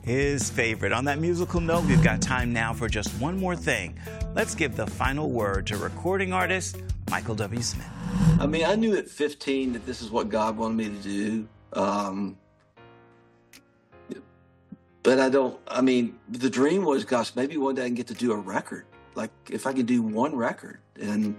his favorite. On that musical note, we've got time now for just one more thing. Let's give the final word to recording artist Michael W. Smith. I mean, I knew at 15 that this is what God wanted me to do. But the dream was, gosh, maybe one day I can get to do a record. Like, if I could do one record. And,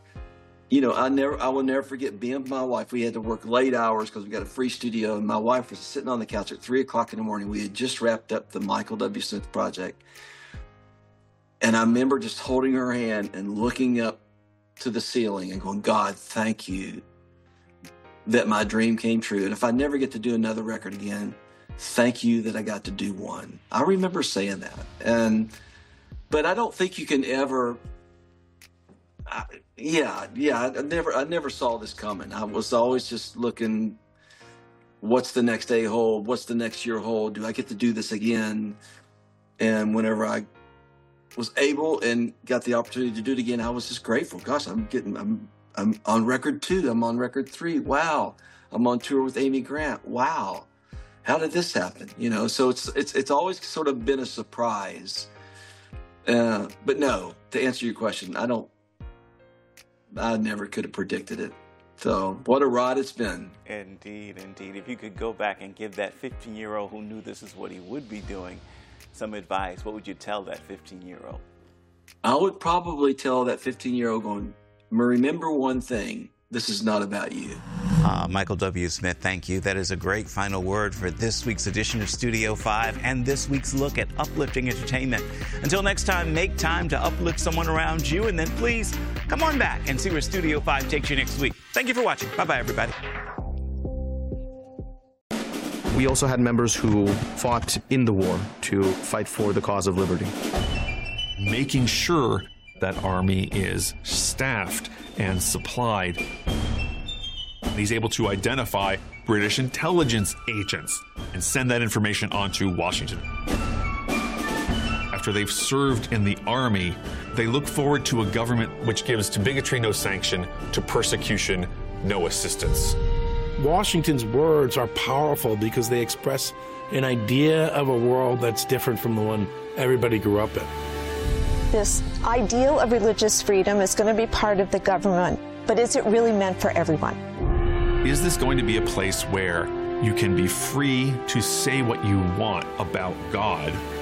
I will never forget being with my wife. We had to work late hours because we got a free studio. And my wife was sitting on the couch at 3 o'clock in the morning. We had just wrapped up the Michael W. Smith project. And I remember just holding her hand and looking up to the ceiling and going, God, thank you that my dream came true. And if I never get to do another record again, thank you that I got to do one. I remember saying that. But I don't think you can ever, I never saw this coming. I was always just looking, what's the next day hold? What's the next year hold? Do I get to do this again? And whenever I was able and got the opportunity to do it again, I was just grateful. Gosh, I'm on record 2. I'm on record 3. Wow. I'm on tour with Amy Grant. Wow. How did this happen? So it's always sort of been a surprise. But no, to answer your question, I never could have predicted it. So what a ride it's been. Indeed, indeed. If you could go back and give that 15-year-old who knew this is what he would be doing some advice, what would you tell that 15-year-old? I would probably tell that 15-year-old going, remember one thing, this is not about you. Michael W. Smith, thank you. That is a great final word for this week's edition of Studio 5 and this week's look at uplifting entertainment. Until next time, make time to uplift someone around you, and then please come on back and see where Studio 5 takes you next week. Thank you for watching. Bye-bye, everybody. We also had members who fought in the war to fight for the cause of liberty. Making sure that army is staffed and supplied. He's able to identify British intelligence agents and send that information on to Washington. After they've served in the army, they look forward to a government which gives to bigotry no sanction, to persecution no assistance. Washington's words are powerful because they express an idea of a world that's different from the one everybody grew up in. This ideal of religious freedom is going to be part of the government, but is it really meant for everyone? Is this going to be a place where you can be free to say what you want about God